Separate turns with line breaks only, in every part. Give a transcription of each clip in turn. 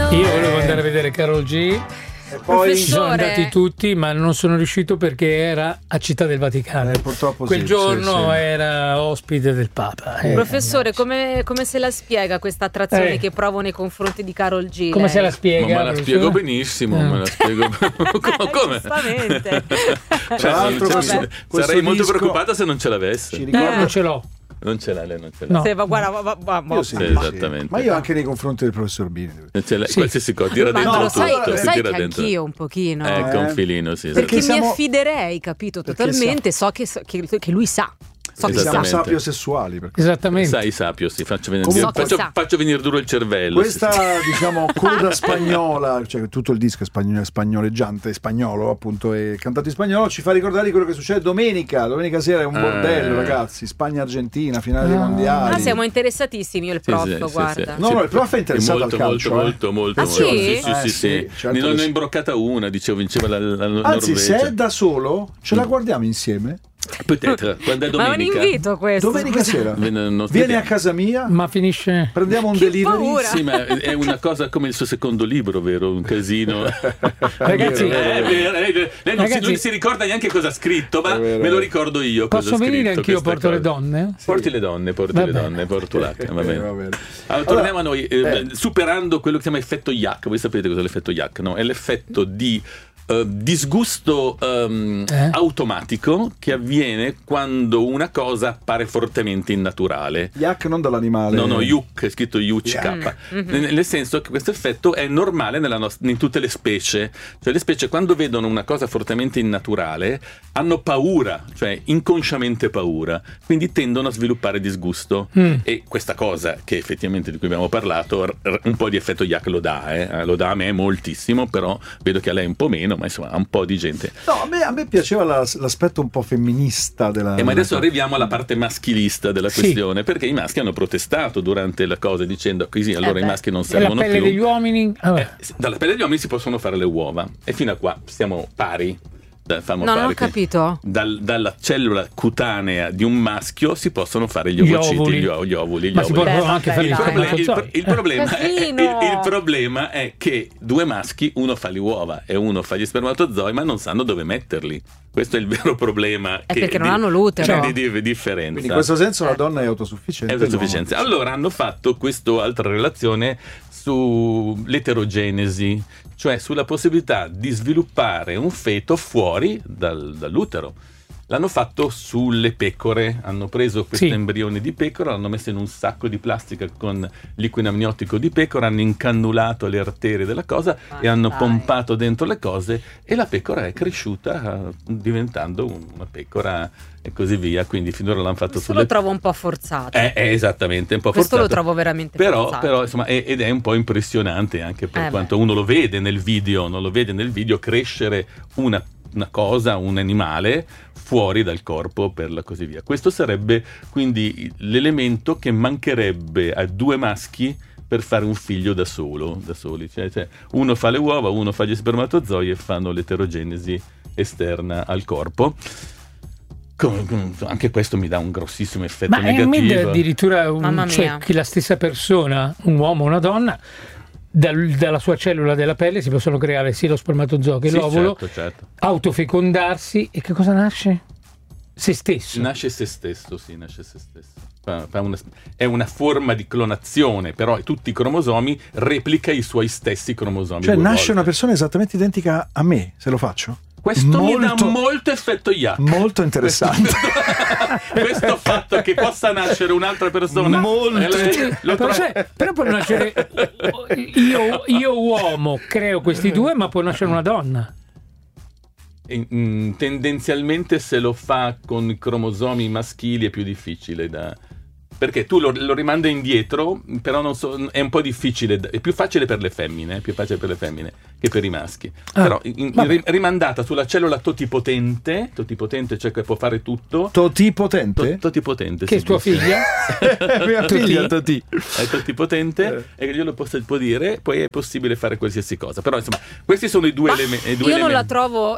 Io volevo andare a vedere Karol G.
E poi
sono andati tutti, ma non sono riuscito perché era a Città del Vaticano.
Purtroppo
quel giorno
sì.
era ospite del Papa.
Professore, come se la spiega questa attrazione che provo nei confronti di Karol G?
Come se la spiega?
Ma me la spiego benissimo, me la spiego come?
Giustamente.
Tra l'altro,
sarei molto preoccupata se non ce l'avesse.
Non ce l'ho.
Non ce l'ha, lei non ce l'ha.
No.
Se va, guarda,
Io sì,
esattamente.
Ma io anche nei confronti del professor Bini.
Qualsiasi cosa, tira
ma
dentro
lo sai,
tutto.
lo sai
tira
che
dentro.
anch'io un pochino.
Ecco, un filino, sì.
Perché mi affiderei, capito, totalmente. So che lui sa. So che
siamo
sa.
sapiosessuali.
Esattamente.
Sai, sapio, sì, faccio venire duro il cervello.
Questa, diciamo, coda spagnola, cioè tutto il disco è spagnoleggiante, spagnolo, appunto, è cantato in spagnolo, ci fa ricordare di quello che succede domenica sera è un bordello, ragazzi, Spagna-Argentina, finale dei mondiali.
Ah, siamo interessatissimi, io e il prof, guarda.
No, il prof è interessato al calcio.
Molto.
Sì. Ne ho imbroccata una, dicevo, vinceva la Norvegia.
Anzi, se è da solo, ce la guardiamo insieme?
Peut-être, quando è domenica.
Ma è un invito questo.
Domenica sera. Vieni a casa mia.
Ma finisce.
Prendiamo un delivery.
Sì, ma è una cosa come il suo secondo libro, vero? Un casino.
Ragazzi,
lei non si ricorda neanche cosa ha scritto, ma me lo ricordo io.
Posso venire anch'io? Porto le donne?
Porti le donne, porto l'H, va bene. Allora, torniamo a noi, superando quello che si chiama effetto Yak. Voi sapete cos'è l'effetto Yak, no? È l'effetto di disgusto automatico che avviene quando una cosa appare fortemente innaturale.
Yak non dall'animale.
No, yuk, è scritto YK. Nel senso che questo effetto è normale in tutte le specie. Cioè le specie quando vedono una cosa fortemente innaturale hanno paura, cioè inconsciamente paura, quindi tendono a sviluppare disgusto. E questa cosa che effettivamente di cui abbiamo parlato, un po' di effetto Yak lo dà a me moltissimo, però vedo che a lei un po' meno, ma insomma a un po' di gente.
No, a me piaceva l'aspetto un po' femminista della.
Ma adesso arriviamo alla parte maschilista della questione, perché i maschi hanno protestato durante la cosa dicendo così, allora i maschi non servono più.
Dalla pelle degli uomini?
Dalla pelle degli uomini si possono fare le uova, e fino a qua siamo pari.
Non ho capito.
Dalla cellula cutanea di un maschio si possono fare gli ovociti, gli ovuli.
Ma si possono anche fare
il problema è che due maschi, uno fa le uova e uno fa gli spermatozoi, ma non sanno dove metterli. Questo è il vero problema.
È perché non hanno l'utero.
Di differenza.
Quindi in questo senso la donna è autosufficiente.
Allora hanno fatto questa altra relazione sull'eterogenesi, cioè sulla possibilità di sviluppare un feto fuori dall'utero. L'hanno fatto sulle pecore, hanno preso questi embrioni di pecora, l'hanno messo in un sacco di plastica con liquido amniotico di pecora, hanno incannulato le arterie della cosa e hanno pompato dentro le cose, e la pecora è cresciuta diventando una pecora e così via. Quindi finora l'hanno fatto
lo trovo un po' forzato.
Esattamente, un po'
questo
forzato.
Lo trovo veramente forzato.
Però insomma ed è un po' impressionante anche per quanto uno lo vede nel video, non lo vede nel video crescere una cosa, un animale fuori dal corpo per così via. Questo sarebbe quindi l'elemento che mancherebbe a due maschi per fare un figlio da soli. Cioè, uno fa le uova, uno fa gli spermatozoi e fanno l'eterogenesi esterna al corpo. Anche questo mi dà un grossissimo effetto negativo.
Addirittura che la stessa persona, un uomo o una donna, dalla sua cellula della pelle si possono creare sia lo spermatozoo che l'ovulo,
certo.
Autofecondarsi, e che cosa nasce? Se stesso.
Nasce se stesso. È una forma di clonazione, però tutti i cromosomi replica i suoi stessi cromosomi.
Cioè nasce una persona esattamente identica a me, se lo faccio?
Questo mi dà molto effetto Yak.
Molto interessante.
Questo fatto che possa nascere un'altra persona.
Però può nascere io uomo creo questi due, ma può nascere una donna.
Tendenzialmente se lo fa con i cromosomi maschili è più difficile perché tu lo rimanda indietro, però è un po' difficile, è più facile per le femmine, che per i maschi. Però rimandata sulla cellula totipotente, cioè che può fare tutto.
Totipotente?
Totipotente.
Che è tua figlia?
Mia figlia Toti.
È totipotente, e io lo posso dire, poi è possibile fare qualsiasi cosa. Però insomma, questi sono i due elementi.
Io non la trovo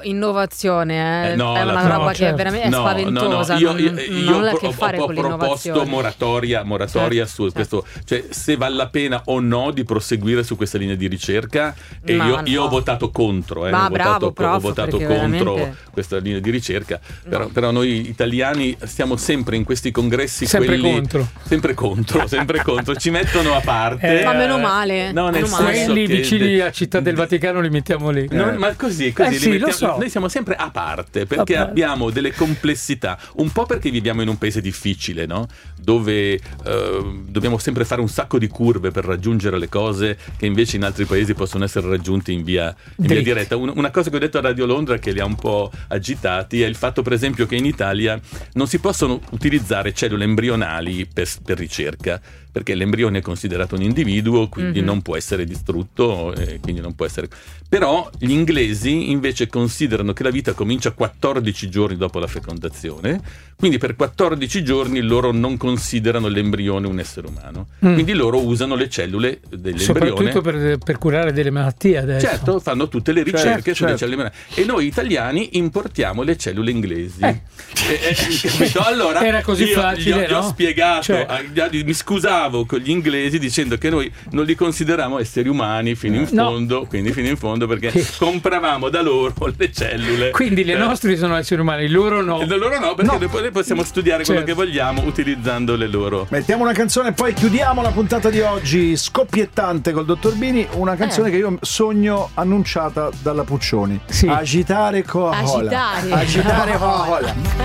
innovazione, è una roba che è veramente spaventosa.
Io
non ha a che fare con l'innovazione.
proposto moratoria su questo, cioè se vale la pena o no di proseguire su questa linea di ricerca. E io ho votato contro, ho votato contro questa linea di ricerca, però noi italiani stiamo sempre in questi congressi sempre contro, ci mettono a parte.
Ma meno male.
No, nel senso
quelli vicini a Città del Vaticano li mettiamo lì.
No, ma così
sì, lo so.
Noi siamo sempre a parte perché abbiamo delle complessità, un po' perché viviamo in un paese difficile, no? Dove dobbiamo sempre fare un sacco di curve per raggiungere le cose che invece in altri paesi possono essere raggiunti in via diretta. Una cosa che ho detto a Radio Londra che li ha un po' agitati è il fatto, per esempio, che in Italia non si possono utilizzare cellule embrionali per ricerca, perché l'embrione è considerato un individuo, quindi non può essere distrutto, quindi non può essere. Però gli inglesi invece considerano che la vita comincia 14 giorni dopo la fecondazione, quindi per 14 giorni loro non considerano l'embrione un essere umano, quindi loro usano le cellule dell'embrione.
Soprattutto per curare delle malattie adesso.
Certo, fanno tutte le ricerche sulle cellule embrionali. E noi italiani importiamo le cellule inglesi. Capito? Allora,
era così facile,
gli ho spiegato, mi scusavo con gli inglesi dicendo che noi non li consideriamo esseri umani fino in fondo, perché compravamo da loro le cellule.
Quindi le nostre sono esseri umani, loro no.
E loro no, perché poi possiamo studiare quello che vogliamo utilizzando le loro.
Mettiamo una canzone e poi chiudiamo la puntata di oggi scoppiettante col dottor Bini, una canzone che io sogno annunciata dalla Puccioni. Agitare Coca-Cola.
Agitare
Coca-Cola.